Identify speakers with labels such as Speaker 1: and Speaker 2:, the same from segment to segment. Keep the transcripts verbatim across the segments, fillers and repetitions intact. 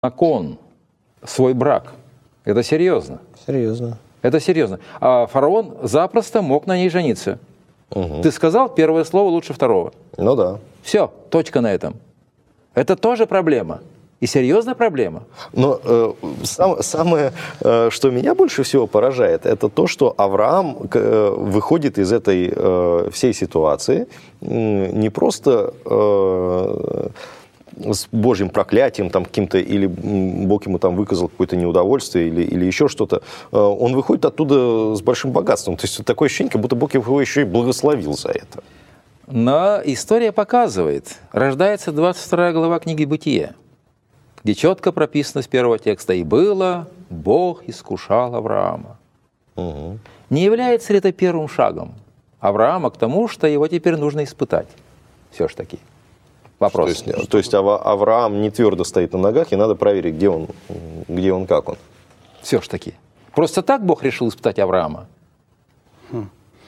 Speaker 1: закон, свой брак. Это серьезно.
Speaker 2: Серьезно.
Speaker 1: Это серьезно. А фараон запросто мог на ней жениться. Угу. Ты сказал, первое слово лучше второго.
Speaker 3: Ну да.
Speaker 1: Все, точка на этом. Это тоже проблема. И серьезная проблема.
Speaker 3: Но э, сам, самое, э, что меня больше всего поражает, это то, что Авраам э, выходит из этой э, всей ситуации э, не просто э, с Божьим проклятием там, каким-то, или Бог ему там выказал какое-то неудовольствие, или, или еще что-то. Э, он выходит оттуда с большим богатством. То есть такое ощущение, как будто Бог его еще и благословил за это.
Speaker 1: Но история показывает, рождается двадцать вторая глава книги «Бытие», где четко прописано с первого текста: «И было, Бог искушал Авраама». Угу. Не является ли это первым шагом Авраама к тому, что его теперь нужно испытать? Все ж таки. Вопрос.
Speaker 3: То есть, то есть Авраам не твердо стоит на ногах, и надо проверить, где он, где он, как он.
Speaker 1: Все ж таки. Просто так Бог решил испытать Авраама?
Speaker 4: Хм.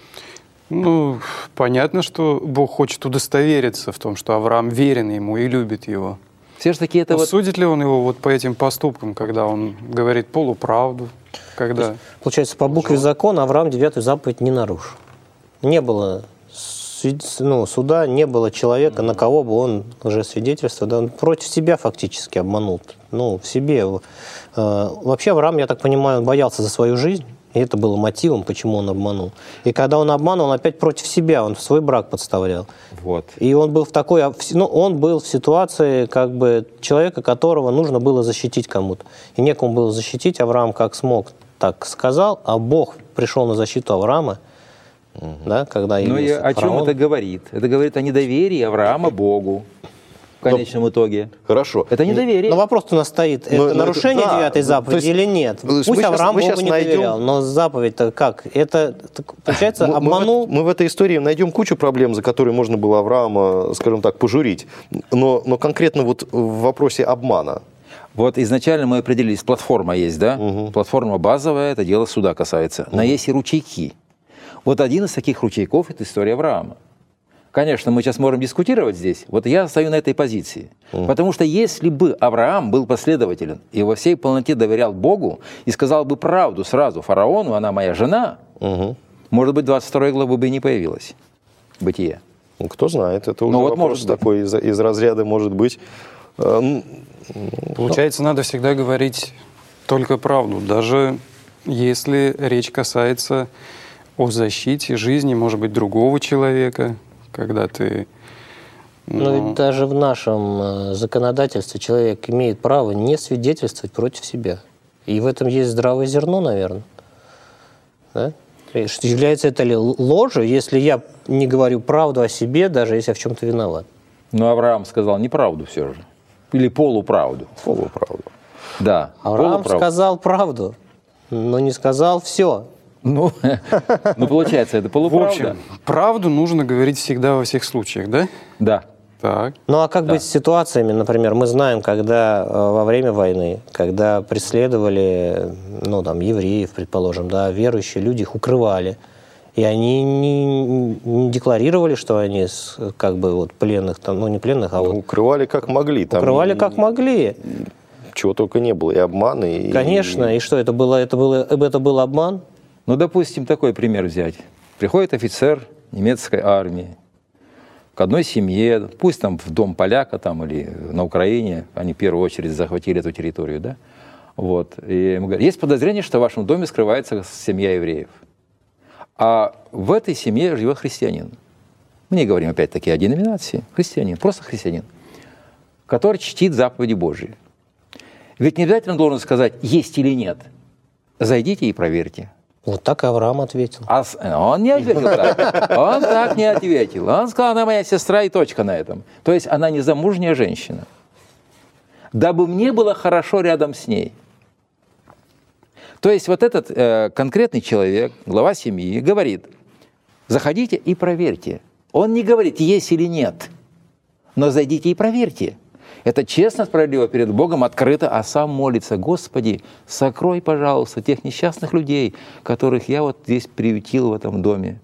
Speaker 4: Ну, понятно, что Бог хочет удостовериться в том, что Авраам верен ему и любит его.
Speaker 1: Все же таки это вот...
Speaker 4: Судит ли он его вот по этим поступкам, когда он говорит полуправду? Когда...
Speaker 2: Есть, получается, по букве закона Авраам девятую заповедь не нарушил. Не было ну, суда, не было человека, на кого бы он лжесвидетельствовал. Да, он против себя фактически обманул. Ну, в себе. Вообще Авраам, я так понимаю, он боялся за свою жизнь. И это было мотивом, почему он обманул. И когда он обманул, он опять против себя, он свой брак подставлял.
Speaker 1: Вот.
Speaker 2: И он был в такой, ну, он был в ситуации, как бы, человека, которого нужно было защитить кому-то. И некому было защитить, Авраам как смог, так сказал, а Бог пришел на защиту Авраама, угу. да, когда
Speaker 1: Ну и о чем это говорит? Это говорит о недоверии Авраама Богу. В конечном итоге.
Speaker 3: Хорошо.
Speaker 1: Это недоверие.
Speaker 2: Но вопрос у нас стоит, это но, нарушение это, девятой да, заповеди или нет? Пусть сейчас, Авраам Богу не найдем... доверял, но заповедь-то как? Это, получается, мы, обманул...
Speaker 3: Мы, мы в этой истории найдем кучу проблем, за которые можно было Авраама, скажем так, пожурить. Но, но конкретно вот в вопросе обмана.
Speaker 1: Вот изначально мы определились, платформа есть, да? Угу. Платформа базовая, это дело суда касается. Угу. Но есть и ручейки. Вот один из таких ручейков – это история Авраама. Конечно, мы сейчас можем дискутировать здесь. Вот я стою на этой позиции. Mm. Потому что если бы Авраам был последователен и во всей полноте доверял Богу и сказал бы правду сразу фараону, она моя жена, mm-hmm. может быть, двадцать второй главы бы и не появилась. Бытие.
Speaker 3: Ну, кто знает, это уже вот вопрос такой из, из разряда, может быть.
Speaker 4: Получается, надо всегда говорить только правду, даже если речь касается о защите жизни, может быть, другого человека. Когда ты...
Speaker 2: Ну, Но ведь даже в нашем законодательстве человек имеет право не свидетельствовать против себя. И в этом есть здравое зерно, наверное. Да? Является это ли ложью, если я не говорю правду о себе, даже если я в чем-то виноват?
Speaker 1: Но Авраам сказал неправду все же. Или полуправду.
Speaker 3: Полуправду.
Speaker 1: Да.
Speaker 2: Авраам
Speaker 1: полуправду.
Speaker 2: сказал правду, но не сказал все.
Speaker 1: Ну, ну, получается, это полуправда.
Speaker 4: В общем, правду нужно говорить всегда во всех случаях, да?
Speaker 1: Да.
Speaker 4: Так.
Speaker 2: Ну, а как
Speaker 1: да.
Speaker 2: быть с ситуациями, например, мы знаем, когда во время войны, когда преследовали, ну, там, евреев, предположим, да, верующие люди их укрывали, и они не, не декларировали, что они, как бы, вот, пленных, там, ну, не пленных, а вот...
Speaker 3: Укрывали как могли. Там
Speaker 2: укрывали
Speaker 3: и...
Speaker 2: как могли.
Speaker 3: Чего только не было, и обманы, и...
Speaker 2: Конечно, и что, это было, это было, это был обман?
Speaker 1: Ну, допустим, такой пример взять. Приходит офицер немецкой армии к одной семье, пусть там в дом поляка там, или на Украине, они в первую очередь захватили эту территорию, да? Вот. И ему говорят, есть подозрение, что в вашем доме скрывается семья евреев. А в этой семье живет христианин. Мы не говорим опять-таки о деноминации. Христианин, просто христианин, который чтит заповеди Божьи. Ведь не обязательно должен сказать, есть или нет. Зайдите и проверьте.
Speaker 2: Вот так Авраам ответил.
Speaker 1: А он не ответил так. Он так не ответил. Он сказал, она моя сестра и точка на этом. То есть она незамужняя женщина. Дабы мне было хорошо рядом с ней. То есть вот этот э, конкретный человек, глава семьи, говорит, заходите и проверьте. Он не говорит, есть или нет, но зайдите и проверьте. Это честно, справедливо перед Богом, открыто, а сам молится. Господи, сокрой, пожалуйста, тех несчастных людей, которых я вот здесь приютил в этом доме.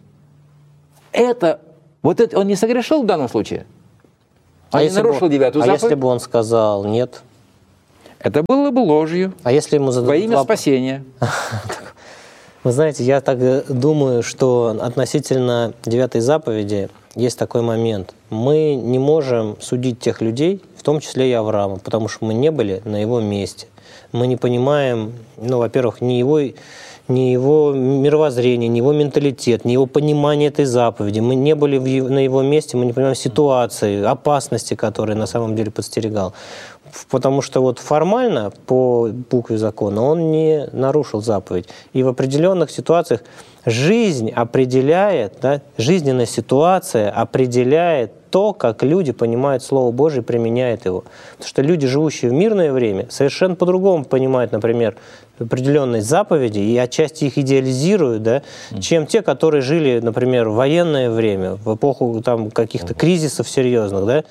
Speaker 1: Это, вот это, он не согрешил в данном случае?
Speaker 2: А, а не нарушил девятую заповедь? А если бы он сказал нет?
Speaker 1: Это было бы ложью
Speaker 2: А если ему зададут
Speaker 1: во имя
Speaker 2: воп-
Speaker 1: спасения.
Speaker 2: Вы знаете, я так э, думаю, что относительно девятой заповеди есть такой момент. Мы не можем судить тех людей, в том числе и Авраама, потому что мы не были на его месте. Мы не понимаем, ну, во-первых, ни его, ни его мировоззрение, ни его менталитет, ни его понимание этой заповеди. Мы не были в его- на его месте, мы не понимаем ситуации, опасности, которые на самом деле подстерегал. Потому что вот формально, по букве закона, он не нарушил заповедь. И в определенных ситуациях жизнь определяет, да, жизненная ситуация определяет то, как люди понимают Слово Божие и применяют его. Потому что люди, живущие в мирное время, совершенно по-другому понимают, например, определенные заповеди и отчасти их идеализируют, да, чем те, которые жили, например, в военное время, в эпоху там, каких-то кризисов серьезных. Да.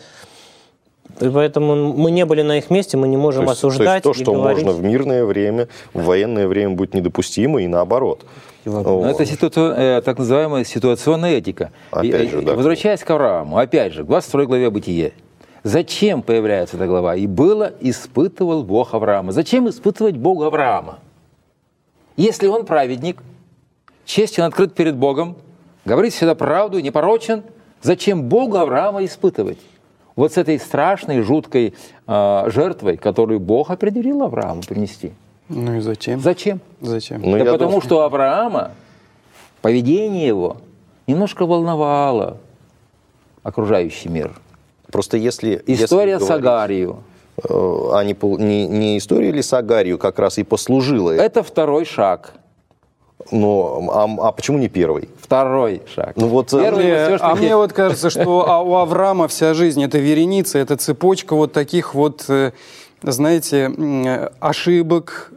Speaker 2: И поэтому мы не были на их месте, мы не можем
Speaker 3: То есть,
Speaker 2: осуждать
Speaker 3: то, есть
Speaker 2: и
Speaker 3: то, что
Speaker 2: говорить.
Speaker 3: можно в мирное время, в военное время будет недопустимо, и наоборот.
Speaker 2: Вот.
Speaker 1: Но это ситуа- э, так называемая ситуационная этика.
Speaker 3: Опять
Speaker 1: И,
Speaker 3: же,
Speaker 1: э,
Speaker 3: да.
Speaker 1: Возвращаясь к Аврааму, опять же, в двадцать второй главе Бытие. Зачем появляется эта глава? «И было, испытывал Бог Авраама». Зачем испытывать Бога Авраама? Если он праведник, честен, открыт перед Богом, говорит всегда правду, непорочен, зачем Бога Авраама испытывать? Вот с этой страшной, жуткой э, жертвой, которую Бог определил Аврааму принести.
Speaker 4: Ну и зачем?
Speaker 1: Зачем?
Speaker 4: Зачем?
Speaker 3: Ну,
Speaker 1: да
Speaker 3: я
Speaker 1: потому
Speaker 3: думаю-
Speaker 1: что Авраама, поведение его немножко волновало окружающий мир.
Speaker 3: Просто если...
Speaker 1: История
Speaker 3: если
Speaker 1: с
Speaker 3: говорить,
Speaker 1: Агарью.
Speaker 3: э, а не, пол- не, не история ли с Агарью как раз и послужила?
Speaker 1: Это второй шаг.
Speaker 3: Но, а, а почему не первый?
Speaker 1: Второй шаг.
Speaker 3: Ну вот, э,
Speaker 1: Первый
Speaker 4: Мне-
Speaker 1: вот всё,
Speaker 4: а
Speaker 1: что
Speaker 4: мне
Speaker 1: есть.
Speaker 4: вот кажется, что а у Авраама вся жизнь — это вереница, это цепочка вот таких вот, э, знаете, м, ошибок,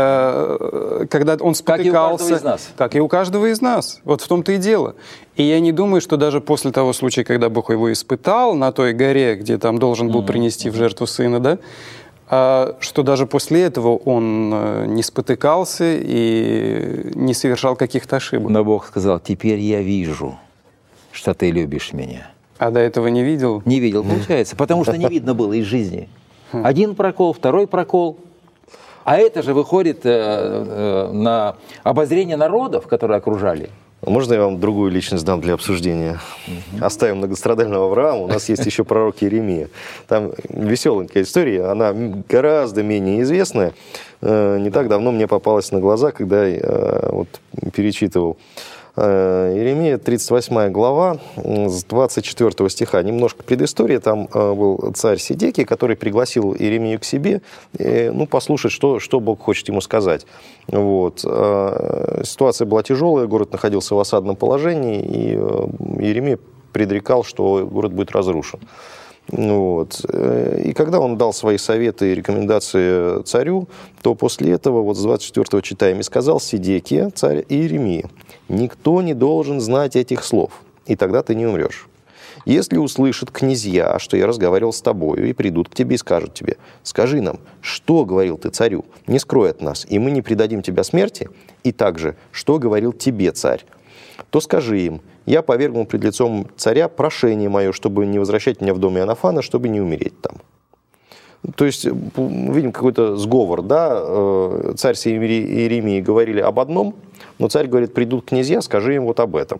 Speaker 4: э, когда он
Speaker 1: Как и у каждого
Speaker 4: спотыкался.
Speaker 1: из нас.
Speaker 4: Как и у каждого из нас. Вот в том-то и дело. И я не думаю, что даже после того случая, когда Бог его испытал на той горе, где там должен был принести в жертву сына, да, а, что даже после этого он э, не спотыкался и не совершал каких-то ошибок.
Speaker 1: Но Бог сказал: теперь я вижу, что ты любишь меня.
Speaker 4: А до этого не видел?
Speaker 1: Не видел, получается, потому что не видно было из жизни. Один прокол, второй прокол. А это же выходит э, э, на обозрение народов, которые окружали.
Speaker 3: Можно я вам другую личность дам для обсуждения? Оставим многострадального Авраама, у нас есть еще пророк Иеремия. Там веселенькая история, она гораздо менее известная. Э, Не так давно мне попалась на глаза, когда я э, вот, перечитывал э, Иеремия, тридцать восьмая глава, э, с двадцать четвёртого стиха. Немножко предыстория. Там э, был царь Сидекий, который пригласил Иеремию к себе, э, ну, послушать, что, что Бог хочет ему сказать. Вот. Э, Ситуация была тяжелая, город находился в осадном положении, и э, Иеремия предрекал, что город будет разрушен. Вот. И когда он дал свои советы и рекомендации царю, то после этого, вот с двадцать четвёртого читаем, «И сказал Сидекия, царь Иеремии: никто не должен знать этих слов, и тогда ты не умрешь. Если услышат князья, что я разговаривал с тобою, и придут к тебе и скажут тебе: скажи нам, что говорил ты царю, не скрой от нас, и мы не предадим тебя смерти, и также, что говорил тебе царь, то скажи им: я повергнул пред лицом царя прошение мое, чтобы не возвращать меня в дом Иоаннафана, чтобы не умереть там». То есть, видим какой-то сговор, да, царь с Иеремией говорили об одном, но царь говорит: придут князья, скажи им вот об этом.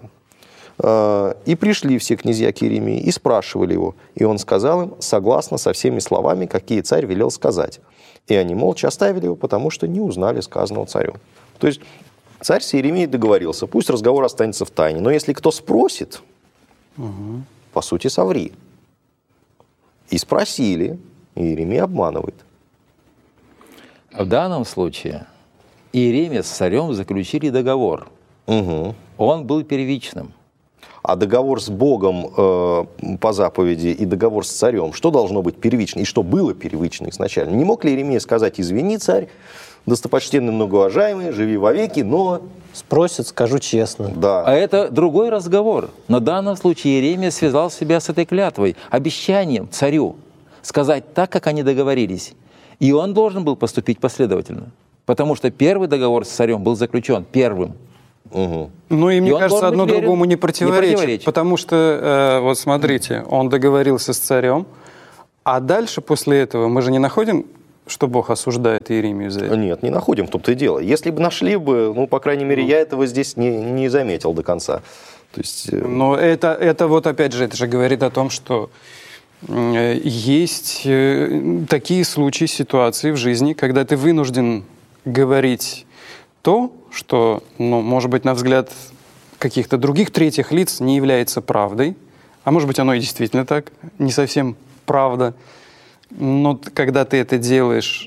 Speaker 3: И пришли все князья к Иеремии и спрашивали его, и он сказал им согласно со всеми словами, какие царь велел сказать. И они молча оставили его, потому что не узнали сказанного царю. То есть царь с Иеремией договорился, пусть разговор останется в тайне, но если кто спросит, угу. по сути, соври. И спросили, и Иеремия обманывает.
Speaker 1: В данном случае Иеремия с царем заключили договор.
Speaker 3: Угу.
Speaker 1: Он был первичным.
Speaker 3: А договор с Богом э, по заповеди и договор с царем, что должно быть первичным? И что было первичным изначально? Не мог ли Иеремия сказать: извини, царь, достопочтенный, многоуважаемый, живи вовеки, но...
Speaker 2: Спросят, скажу честно.
Speaker 3: Да.
Speaker 1: А это другой разговор. Но в данном случае Иеремия связал себя с этой клятвой, обещанием царю сказать так, как они договорились. И он должен был поступить последовательно. Потому что первый договор с царем был заключен первым.
Speaker 3: Угу.
Speaker 4: Ну и мне
Speaker 1: И он
Speaker 4: кажется,
Speaker 1: должен
Speaker 4: одно
Speaker 1: быть верен,
Speaker 4: другому не
Speaker 1: не
Speaker 4: противоречит.
Speaker 1: противоречит.
Speaker 4: Потому что, э, вот смотрите, он договорился с царем, а дальше после этого мы же не находим что Бог осуждает Иеремию за это?
Speaker 3: Нет, не находим, в том-то и дело. Если бы нашли бы, ну, по крайней мере, я этого здесь не, не заметил до конца. То есть...
Speaker 4: Но это, это вот опять же, это же говорит о том, что есть такие случаи, ситуации в жизни, когда ты вынужден говорить то, что, ну, может быть, на взгляд каких-то других третьих лиц не является правдой, а может быть, оно и действительно так, не совсем правда. Но когда ты это делаешь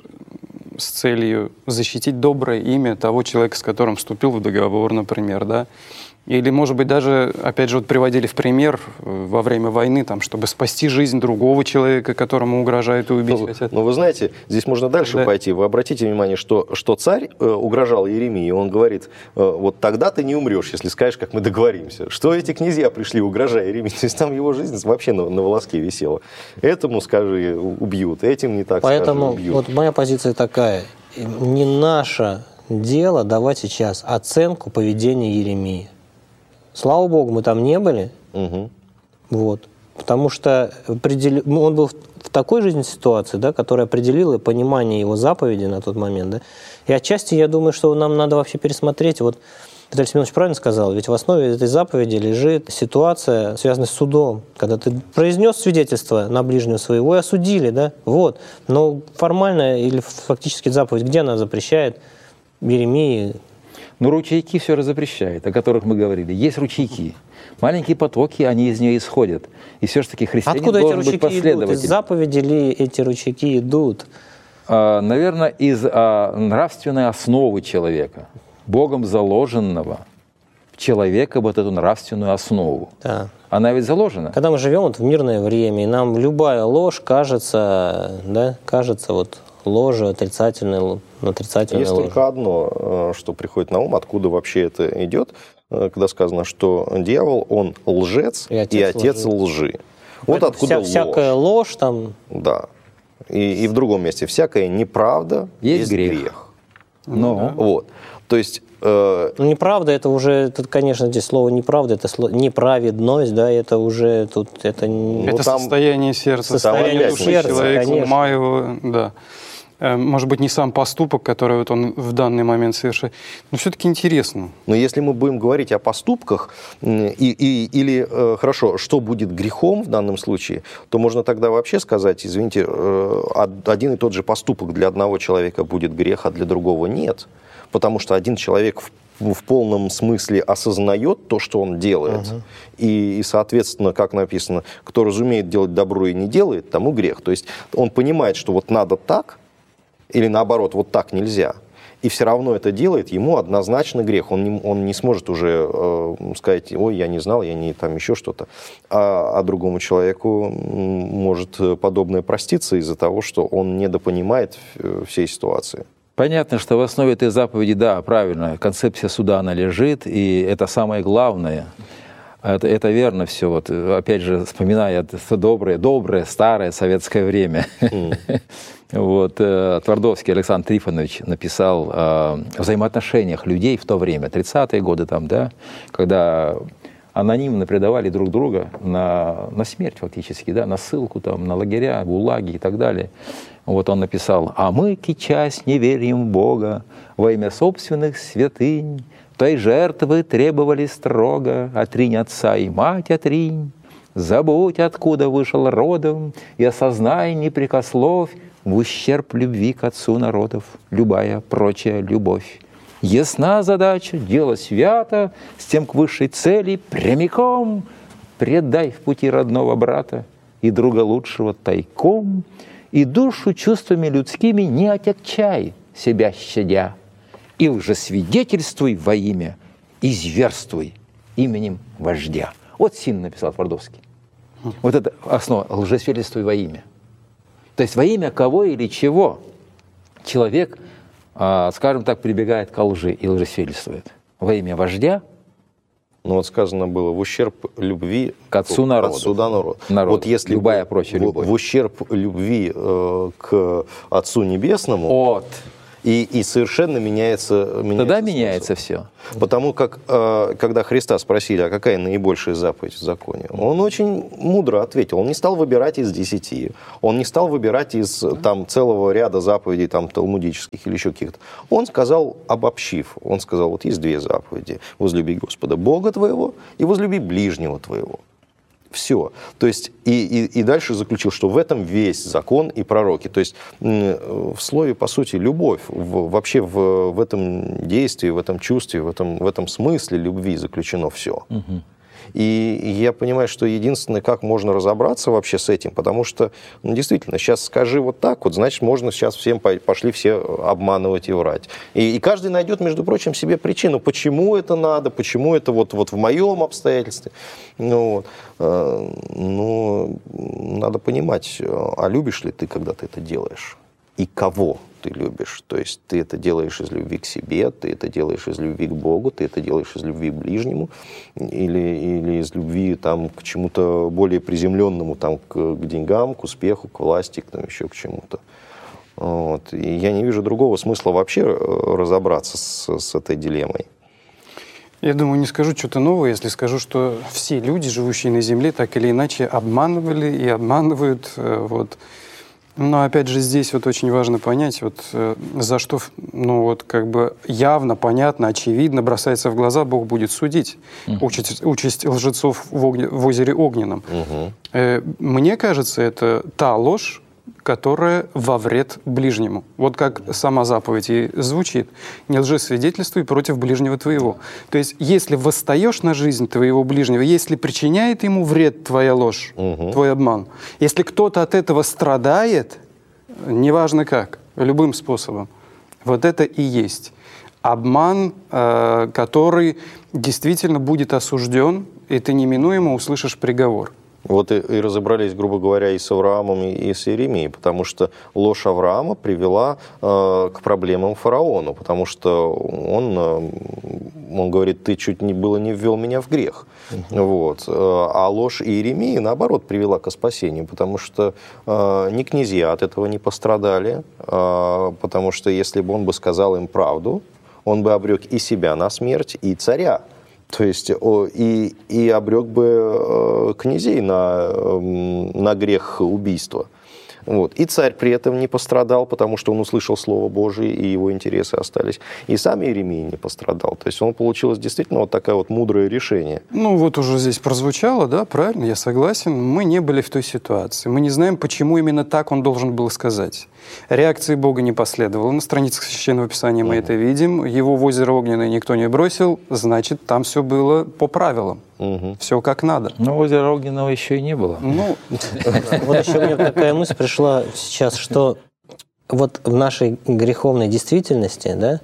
Speaker 4: с целью защитить доброе имя того человека, с которым вступил в договор, например, да, или, может быть, даже, опять же, вот приводили в пример во время войны, там, чтобы спасти жизнь другого человека, которому угрожают и убить
Speaker 3: ну,
Speaker 4: хотят.
Speaker 3: Ну, вы знаете, здесь можно дальше да. пойти. Вы обратите внимание, что, что царь э, угрожал Иеремии, он говорит, э, вот тогда ты не умрешь, если скажешь, как мы договоримся. Что эти князья пришли, угрожая Иеремии? То есть там его жизнь вообще на, на волоске висела. Этому, скажи, убьют, этим не так,
Speaker 2: Поэтому
Speaker 3: скажи, убьют.
Speaker 2: Вот моя позиция такая. Не наше дело давать сейчас оценку поведения Иеремии. Слава Богу, мы там не были,
Speaker 3: угу.
Speaker 2: вот, потому что определ... он был в такой жизненной ситуации, да, которая определила понимание его заповеди на тот момент. Да. И отчасти я думаю, что нам надо вообще пересмотреть. Вот Виталий Семенович правильно сказал, ведь в основе этой заповеди лежит ситуация, связанная с судом. Когда ты произнес свидетельство на ближнего своего и осудили, да, вот. Но формально или фактически заповедь, где она запрещает Иеремии?
Speaker 1: Но ручейки все раззапрещают, о которых мы говорили. Есть ручейки. Маленькие потоки, они из нее исходят. И все же таки христианин
Speaker 2: Откуда
Speaker 1: должен
Speaker 2: эти
Speaker 1: быть
Speaker 2: ручейки
Speaker 1: последовательным.
Speaker 2: идут? Из заповеди ли эти ручейки идут?
Speaker 1: А, наверное, из а, нравственной основы человека. Богом заложенного в человека вот эту нравственную основу.
Speaker 2: Да.
Speaker 1: Она ведь заложена.
Speaker 2: Когда мы живем вот в мирное время, и нам любая ложь кажется, да, кажется вот ложью, отрицательной, отрицательной
Speaker 3: Есть
Speaker 2: ложью.
Speaker 3: только одно, что приходит на ум, откуда вообще это идет, когда сказано, что дьявол, он лжец и отец, и отец лжи. Вот
Speaker 2: Поэтому
Speaker 3: откуда
Speaker 2: вся,
Speaker 3: ложь.
Speaker 2: Всякая ложь там...
Speaker 3: Да. И, и в другом месте. Всякая неправда есть, есть грех. грех.
Speaker 1: Ну,
Speaker 3: вот. То есть... Э...
Speaker 2: Ну, неправда, это уже, тут, конечно, здесь слово неправда, это слово неправедность, да, это уже тут... Это,
Speaker 4: это
Speaker 3: ну, там,
Speaker 4: состояние сердца,
Speaker 2: состояние
Speaker 4: души
Speaker 2: сердца,
Speaker 4: человека,
Speaker 2: конечно.
Speaker 4: ума его, да. Может быть, не сам поступок, который вот он в данный момент совершает, но все-таки интересно.
Speaker 3: Но если мы будем говорить о поступках, и, и, или, э, хорошо, что будет грехом в данном случае, то можно тогда вообще сказать, извините, э, один и тот же поступок для одного человека будет грех, а для другого нет. Потому что один человек в в полном смысле осознает то, что он делает. Uh-huh. И, и, соответственно, как написано, кто разумеет делать добро и не делает, тому грех. То есть он понимает, что вот надо так, или наоборот, вот так нельзя. И все равно это делает, ему однозначно грех. Он не, он не сможет уже э, сказать, ой, я не знал, я не там еще что-то. А, а другому человеку может подобное проститься из-за того, что он недопонимает всей ситуации.
Speaker 1: Понятно, что в основе этой заповеди, да, правильно, концепция суда, она лежит, и это самое главное. Это, это верно все. Вот, опять же, вспоминая это доброе, доброе, старое советское время. Mm. Вот, Твардовский Александр Трифонович написал о взаимоотношениях людей в то время, тридцатые годы, там, да, когда анонимно предавали друг друга на, на смерть фактически, да, на ссылку, там, на лагеря, гулаги и так далее. Вот он написал: «А мы, кичась неверием в Бога, во имя собственных святынь, той жертвы требовали строго, отринь отца и мать отринь, забудь, откуда вышел родом, и осознай непрекословь в ущерб любви к отцу народов, любая прочая любовь. Ясна задача, дело свято, с тем к высшей цели прямиком предай в пути родного брата и друга лучшего тайком, и душу чувствами людскими не отягчай, себя щадя, и лжесвидетельствуй во имя, и зверствуй именем вождя». Вот сильно написал Твардовский. Вот это основа, лжесвидетельствуй во имя. То есть во имя кого или чего человек, скажем так, прибегает к лжи и лжесвидетельствует. Во имя вождя.
Speaker 3: Ну вот сказано было, в ущерб любви
Speaker 1: к отцу народа.
Speaker 3: Отцу народа.
Speaker 1: Народ.
Speaker 3: Вот если
Speaker 1: любая прочая
Speaker 3: в,
Speaker 1: любовь.
Speaker 3: В ущерб любви э, к Отцу Небесному,
Speaker 1: вот.
Speaker 3: И, и совершенно меняется, меняется
Speaker 1: Тогда
Speaker 3: смысл.
Speaker 1: меняется все.
Speaker 3: Потому как, э, когда Христа спросили, а какая наибольшая заповедь в законе, он очень мудро ответил. Он не стал выбирать из десяти, он не стал выбирать из там, целого ряда заповедей там, талмудических или еще каких-то. Он сказал, обобщив, он сказал, вот есть две заповеди. Возлюби Господа Бога твоего и возлюби ближнего твоего. Все. То есть, и, и, и дальше заключил, что в этом весь закон и пророки. То есть, в слове, по сути, любовь, в, вообще в, в этом действии, в этом чувстве, в этом, в этом смысле любви заключено все. Угу. И я понимаю, что единственное, как можно разобраться вообще с этим, потому что, ну, действительно, сейчас скажи вот так, вот, значит, можно сейчас всем пошли все обманывать и врать. И, и каждый найдет, между прочим, себе причину, почему это надо, почему это вот, вот в моем обстоятельстве. Ну, вот. Но надо понимать, а любишь ли ты, когда ты это делаешь? И кого ты любишь? То есть ты это делаешь из любви к себе, ты это делаешь из любви к Богу, ты это делаешь из любви к ближнему или, или из любви там, к чему-то более приземленному, там, к, к деньгам, к успеху, к власти, к, там, еще к чему-то. Вот. И я не вижу другого смысла вообще разобраться с, с этой дилеммой.
Speaker 4: Я думаю, не скажу что-то новое, если скажу, что все люди, живущие на Земле, так или иначе обманывали и обманывают. Вот. Но опять же здесь вот очень важно понять, вот за что, ну вот как бы явно, понятно, очевидно бросается в глаза, Бог будет судить. Uh-huh. Участь, участь лжецов в, огне, в озере Огненном. Uh-huh. Мне кажется, это та ложь, которая во вред ближнему. Вот как сама заповедь и звучит. Не лжесвидетельствуй против ближнего твоего. То есть, если восстаешь на жизнь твоего ближнего, если причиняет ему вред твоя ложь, угу. твой обман, если кто-то от этого страдает, неважно как, любым способом, вот это и есть обман, э, который действительно будет осужден, и ты неминуемо услышишь приговор.
Speaker 3: Вот и, и разобрались, грубо говоря, и с Авраамом, и, и с Иеремией, потому что ложь Авраама привела э, к проблемам фараону, потому что он, э, он говорит, ты чуть не было не ввел меня в грех. Uh-huh. Вот. А ложь Иеремии, наоборот, привела к спасению, потому что э, ни князья от этого не пострадали, э, потому что если бы он бы сказал им правду, он бы обрек и себя на смерть, и царя. То есть и, и обрек бы князей на, на грех убийства. Вот. И царь при этом не пострадал, потому что он услышал Слово Божие, и его интересы остались. И сам Иеремия не пострадал. То есть он получилось действительно вот такое вот мудрое решение.
Speaker 4: Ну вот уже здесь прозвучало, да, правильно, я согласен. Мы не были в той ситуации. Мы не знаем, почему именно так он должен был сказать. Реакции Бога не последовало. На страницах Священного Писания мы uh-huh. это видим. Его в озеро Огненное никто не бросил, значит, там все было по правилам. Угу. Все как надо.
Speaker 1: Но озера Огненного еще и не было.
Speaker 2: Ну, вот еще мне такая мысль пришла сейчас, что вот в нашей греховной действительности, да,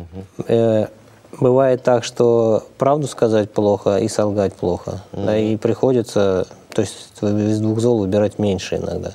Speaker 2: э, бывает так, что правду сказать плохо и солгать плохо, угу. да, и приходится, то есть из двух зол выбирать меньше иногда.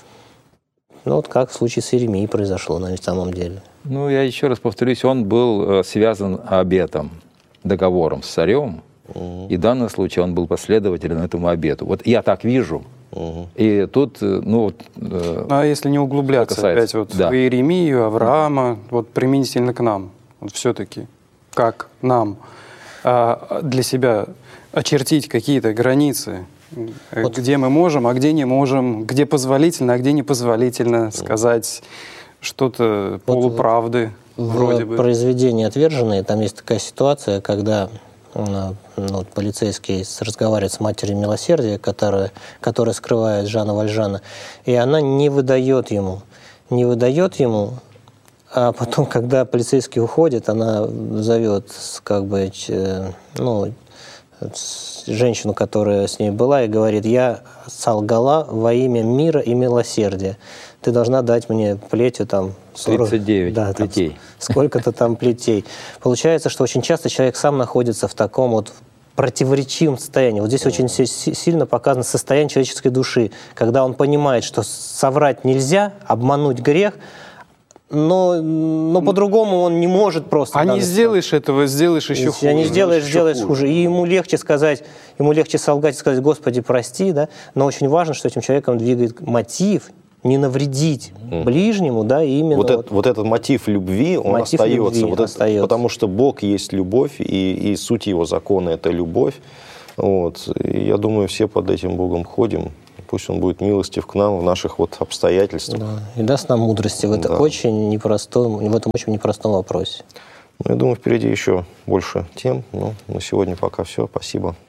Speaker 2: Ну вот как в случае с Иеремией произошло на самом деле.
Speaker 1: Ну я еще раз повторюсь, он был связан обетом, договором с царем. И в данном случае он был последователем этому обету. Вот я так вижу. Uh-huh. И тут, ну... Вот, э,
Speaker 4: а если не углубляться касается, опять вот да. в Иеремию, Авраама, вот применительно к нам, вот все-таки, как нам а, для себя очертить какие-то границы, вот. Где мы можем, а где не можем, где позволительно, а где непозволительно сказать что-то вот полуправды,
Speaker 2: в,
Speaker 4: вроде
Speaker 2: в
Speaker 4: бы.
Speaker 2: В произведении «Отверженные» там есть такая ситуация, когда... Ну, вот, полицейский разговаривает с матерью милосердия, которая, которая скрывает Жана Вальжана, и она не выдает ему, не выдает ему, а потом, когда полицейский уходит, она зовет как бы, ну, женщину, которая с ней была, и говорит: я солгала во имя мира и милосердия. Ты должна дать мне плетью там сорок,
Speaker 1: тридцать девять
Speaker 2: да,
Speaker 1: плетей.
Speaker 2: Там, сколько-то там плетей. Получается, что очень часто человек сам находится в таком вот противоречивом состоянии. Вот здесь mm-hmm. очень сильно показано состояние человеческой души, когда он понимает, что соврать нельзя, обмануть грех, но, но по-другому он не может просто.
Speaker 4: А не сделаешь этого, сделаешь еще хуже.
Speaker 2: А не сделаешь, сделаешь хуже. И ему легче сказать, ему легче солгать и сказать: Господи, прости, да? Но очень важно, что этим человеком двигает мотив, не навредить ближнему, да, именно
Speaker 3: Вот,
Speaker 2: вот,
Speaker 3: это, вот этот мотив любви, он
Speaker 2: Мотив
Speaker 3: остается,
Speaker 2: любви
Speaker 3: вот это-
Speaker 2: остается.
Speaker 3: потому что Бог есть любовь, и, и суть его закона – это любовь. Вот. И я думаю, все под этим Богом ходим. Пусть Он будет милостив к нам в наших вот обстоятельствах.
Speaker 2: да, и даст нам мудрости в, этом
Speaker 3: Да.
Speaker 2: очень непростом, в этом очень непростом вопросе.
Speaker 3: Ну, я думаю, впереди еще больше тем. Но на сегодня пока все. Спасибо.